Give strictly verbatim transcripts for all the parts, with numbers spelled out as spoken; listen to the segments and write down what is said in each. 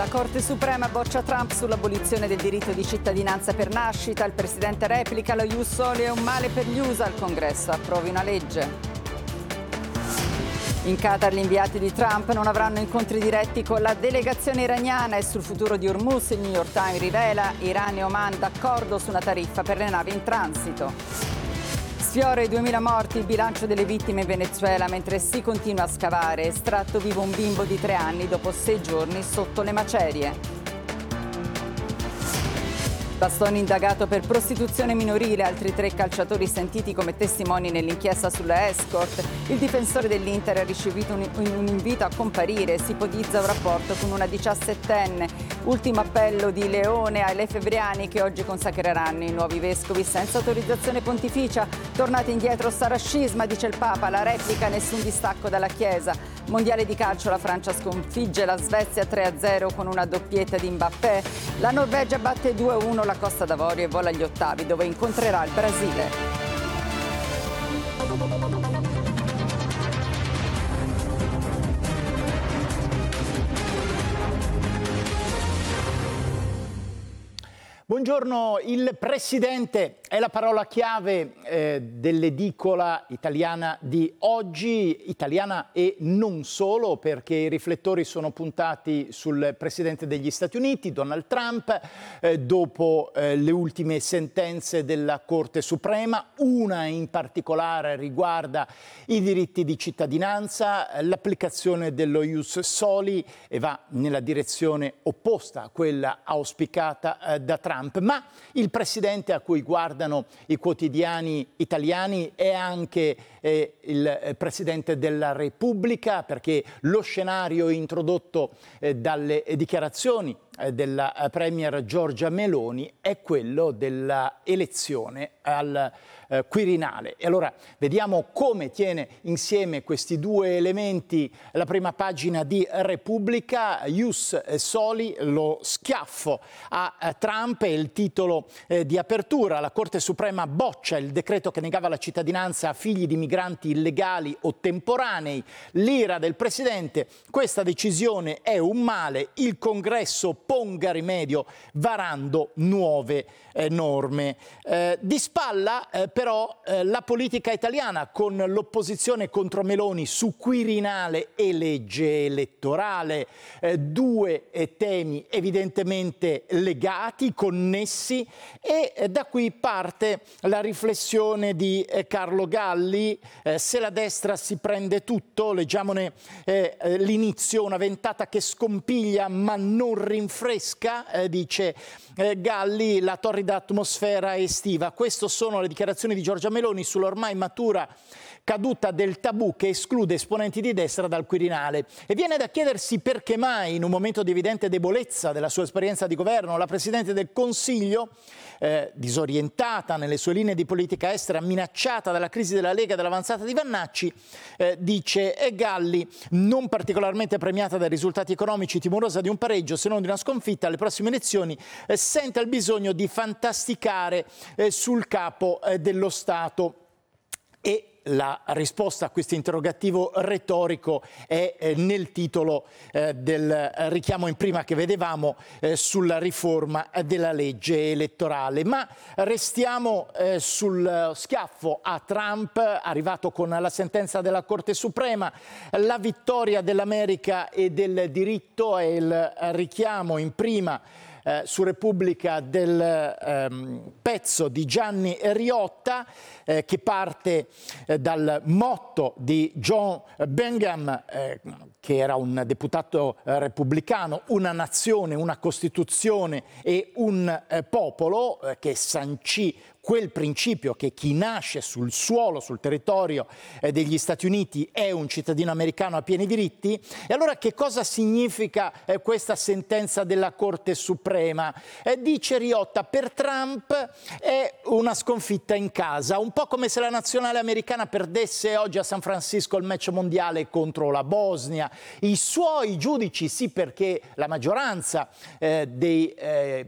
La Corte Suprema boccia Trump sull'abolizione del diritto di cittadinanza per nascita. Il presidente replica: lo ius soli è un male per gli U S A. Il Congresso approvi una legge. In Qatar gli inviati di Trump non avranno incontri diretti con la delegazione iraniana e sul futuro di Hormuz il New York Times rivela: Iran e Oman d'accordo su una tariffa per le navi in transito. Sfiora i duemila morti il bilancio delle vittime in Venezuela mentre si continua a scavare. Estratto vivo un bimbo di tre anni dopo sei giorni sotto le macerie. Bastoni indagato per prostituzione minorile, altri tre calciatori sentiti come testimoni nell'inchiesta sulla escort. Il difensore dell'Inter ha ricevuto un, un invito a comparire, si ipotizza un rapporto con una diciassettenne. Ultimo appello di Leone ai lefebvriani che oggi consacreranno i nuovi vescovi senza autorizzazione pontificia. Tornate indietro sarà scisma, dice il Papa, la replica nessun distacco dalla Chiesa. Mondiale di calcio, la Francia sconfigge la Svezia tre a zero con una doppietta di Mbappé. La Norvegia batte due a uno la Costa d'Avorio e vola agli ottavi dove incontrerà il Brasile. Buongiorno, il Presidente è la parola chiave eh, dell'edicola italiana di oggi, italiana e non solo, perché i riflettori sono puntati sul Presidente degli Stati Uniti, Donald Trump, eh, dopo eh, le ultime sentenze della Corte Suprema. Una in particolare riguarda i diritti di cittadinanza, l'applicazione dello ius soli e va nella direzione opposta a quella auspicata eh, da Trump. Ma il Presidente a cui guardano i quotidiani italiani è anche eh, il Presidente della Repubblica, perché lo scenario introdotto eh, dalle dichiarazioni eh, della Premier Giorgia Meloni è quello della elezione al eh, Quirinale. E allora vediamo come tiene insieme questi due elementi la prima pagina di Repubblica. Ius soli, lo schiaffo a, a Trump, è il titolo eh, di apertura. La Corte Suprema boccia il decreto che negava la cittadinanza a figli di migranti illegali o temporanei. L'ira del Presidente: questa decisione è un male, il Congresso ponga rimedio varando nuove eh, norme. Eh, di spalla eh, però eh, la politica italiana, con l'opposizione contro Meloni su Quirinale e legge elettorale, eh, due eh, temi evidentemente legati, connessi, e eh, da qui parte la riflessione di eh, Carlo Galli. Eh, se la destra si prende tutto, leggiamone eh, eh, l'inizio: una ventata che scompiglia ma non rinfresca, eh, dice eh, Galli, la torrida atmosfera estiva. Queste sono le dichiarazioni di Giorgia Meloni sull'ormai matura caduta del tabù che esclude esponenti di destra dal Quirinale. E viene da chiedersi perché mai, in un momento di evidente debolezza della sua esperienza di governo, la Presidente del Consiglio, eh, disorientata nelle sue linee di politica estera, minacciata dalla crisi della Lega e dall'avanzata di Vannacci, eh, dice e Galli, non particolarmente premiata dai risultati economici, timorosa di un pareggio se non di una sconfitta alle prossime elezioni, eh, sente il bisogno di fantasticare eh, sul capo eh, dello Stato. E la risposta a questo interrogativo retorico è eh, nel titolo eh, del richiamo in prima che vedevamo eh, sulla riforma della legge elettorale. Ma restiamo eh, sul schiaffo a Trump, arrivato con la sentenza della Corte Suprema. La vittoria dell'America e del diritto è il richiamo in prima Eh, su Repubblica del ehm, pezzo di Gianni Riotta, eh, che parte eh, dal motto di John Bingham, eh, che era un deputato eh, repubblicano: una nazione, una Costituzione e un eh, popolo, eh, che sancì quel principio che chi nasce sul suolo, sul territorio eh, degli Stati Uniti è un cittadino americano a pieni diritti. E allora che cosa significa eh, questa sentenza della Corte Suprema? Eh, dice Riotta, per Trump è una sconfitta in casa, un po' come se la nazionale americana perdesse oggi a San Francisco il match mondiale contro la Bosnia. I suoi giudici, sì, perché la maggioranza eh, dei eh,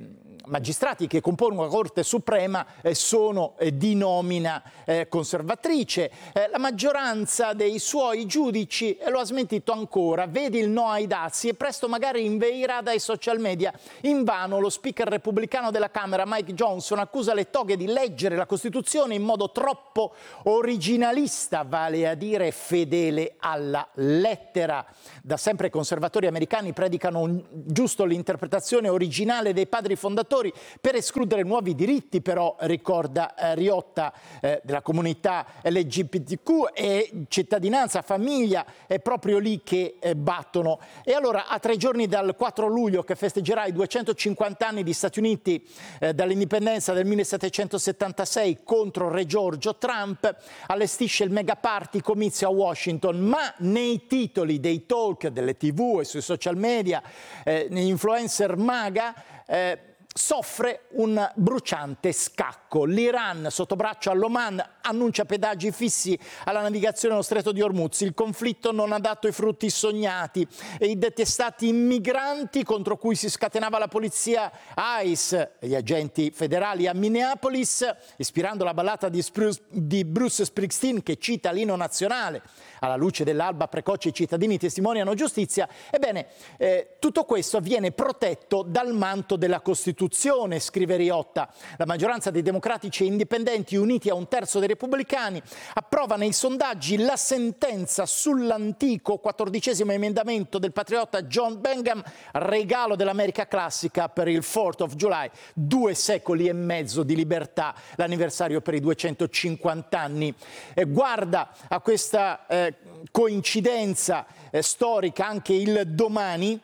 magistrati che compongono la Corte Suprema eh, sono eh, di nomina eh, conservatrice. Eh, la maggioranza dei suoi giudici eh, lo ha smentito ancora. Vedi il no ai dazi e presto magari inveirà dai social media. Invano lo speaker repubblicano della Camera, Mike Johnson, accusa le toghe di leggere la Costituzione in modo troppo originalista, vale a dire fedele alla lettera. Da sempre i conservatori americani predicano un, giusto l'interpretazione originale dei padri fondatori per escludere nuovi diritti, però ricorda eh, Riotta, eh, della comunità L G B T Q e cittadinanza, famiglia, è proprio lì che eh, battono. E allora, a tre giorni dal quattro luglio, che festeggerà i duecentocinquanta anni di Stati Uniti eh, dall'indipendenza del millesettecentosettantasei contro Re Giorgio, Trump allestisce il mega party comizio a Washington, ma nei titoli dei talk, delle tivù e sui social media, eh, negli influencer MAGA, eh, soffre un bruciante scacco. L'Iran, sotto braccio all'Oman, annuncia pedaggi fissi alla navigazione nello Stretto di Hormuz. Il conflitto non ha dato i frutti sognati e i detestati immigranti contro cui si scatenava la polizia I C E e gli agenti federali a Minneapolis, ispirando la ballata di, Spruce, di Bruce Springsteen che cita l'inno nazionale. Alla luce dell'alba precoce i cittadini testimoniano giustizia. Ebbene, eh, tutto questo viene protetto dal manto della Costituzione, scrive Riotta. La maggioranza dei democratici e indipendenti, uniti a un terzo dei repubblicani, approva nei sondaggi la sentenza sull'antico quattordicesimo emendamento del patriota John Bingham, regalo dell'America classica per il fourth of July, due secoli e mezzo di libertà, l'anniversario per i duecentocinquanta anni. Eh, guarda a questa eh, coincidenza eh, storica anche il Domani,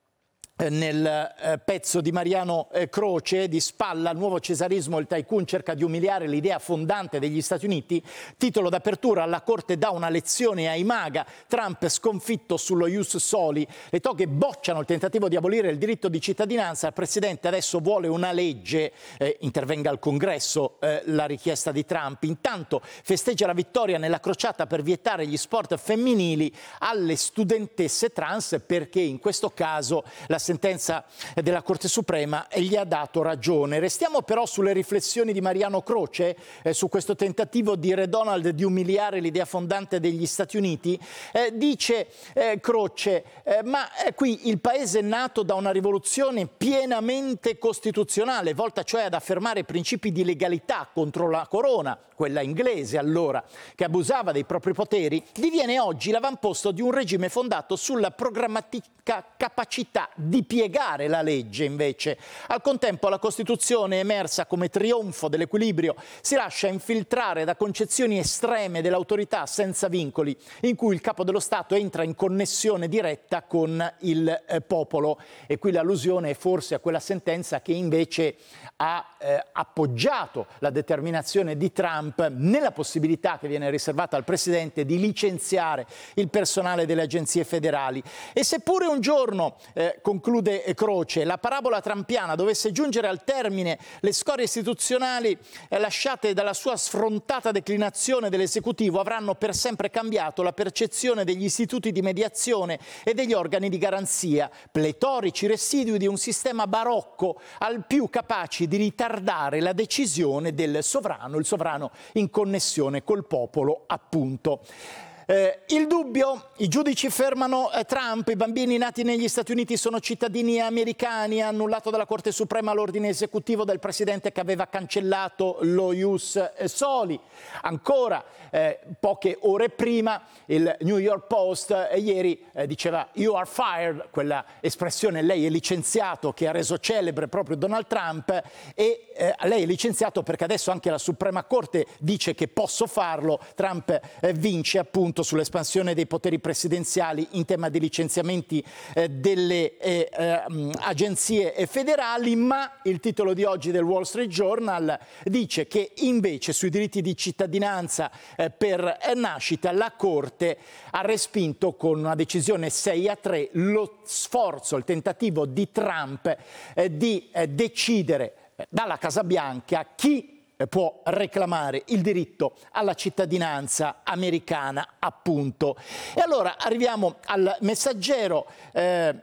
nel eh, pezzo di Mariano eh, Croce, di spalla al nuovo cesarismo, il tycoon cerca di umiliare l'idea fondante degli Stati Uniti. Titolo d'apertura: la Corte dà una lezione ai MAGA, Trump sconfitto sullo ius soli, le toghe bocciano il tentativo di abolire il diritto di cittadinanza, il Presidente adesso vuole una legge, eh, intervenga al Congresso eh, la richiesta di Trump. Intanto festeggia la vittoria nella crociata per vietare gli sport femminili alle studentesse trans, perché in questo caso la sentenza della Corte Suprema gli ha dato ragione. Restiamo però sulle riflessioni di Mariano Croce eh, su questo tentativo di Re Donald di umiliare l'idea fondante degli Stati Uniti. Eh, dice eh, Croce, eh, ma eh, qui il paese è nato da una rivoluzione pienamente costituzionale, volta cioè ad affermare principi di legalità contro la corona, quella inglese allora, che abusava dei propri poteri, diviene oggi l'avamposto di un regime fondato sulla programmatica capacità di piegare la legge, invece. Al contempo la Costituzione, emersa come trionfo dell'equilibrio, si lascia infiltrare da concezioni estreme dell'autorità senza vincoli, in cui il capo dello Stato entra in connessione diretta con il eh, popolo. E qui l'allusione è forse a quella sentenza che invece ha eh, appoggiato la determinazione di Trump nella possibilità che viene riservata al Presidente di licenziare il personale delle agenzie federali. E seppure un giorno, eh, conclude Croce, la parabola trampiana dovesse giungere al termine, le scorie istituzionali eh, lasciate dalla sua sfrontata declinazione dell'esecutivo avranno per sempre cambiato la percezione degli istituti di mediazione e degli organi di garanzia, pletorici residui di un sistema barocco al più capaci di ritardare la decisione del sovrano, il sovrano in connessione col popolo, appunto. Eh, il dubbio, i giudici fermano eh, Trump, i bambini nati negli Stati Uniti sono cittadini americani, ha annullato dalla Corte Suprema l'ordine esecutivo del Presidente che aveva cancellato lo ius soli. Ancora eh, poche ore prima il New York Post eh, ieri eh, diceva "you are fired", quella espressione "lei è licenziato", che ha reso celebre proprio Donald Trump, e eh, lei è licenziato perché adesso anche la Suprema Corte dice che posso farlo. Trump eh, vince appunto sull'espansione dei poteri presidenziali in tema di licenziamenti eh, delle eh, eh, agenzie federali, ma il titolo di oggi del Wall Street Journal dice che invece sui diritti di cittadinanza eh, per nascita la Corte ha respinto con una decisione sei a tre lo sforzo, il tentativo di Trump eh, di eh, decidere eh, dalla Casa Bianca chi può reclamare il diritto alla cittadinanza americana, appunto. E allora arriviamo al Messaggero. Eh,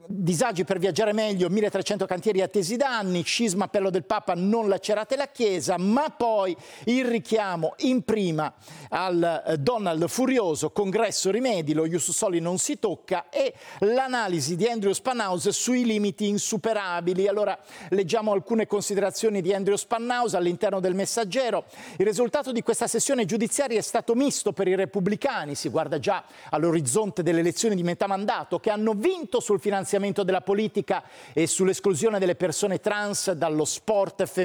disagi per viaggiare meglio, milletrecento cantieri attesi da anni, scisma appello del Papa, non lacerate la Chiesa, ma poi il richiamo in prima al Donald furioso, congresso rimedi, lo Ius Soli non si tocca, e l'analisi di Andrew Spannhaus sui limiti insuperabili. Allora leggiamo alcune considerazioni di Andrew Spannhaus all'interno del Messaggero. Il risultato di questa sessione giudiziaria è stato misto per i repubblicani, si guarda già all'orizzonte delle elezioni di metà mandato, che hanno vinto sul finanziamento della politica e sull'esclusione delle persone trans dallo sport femminile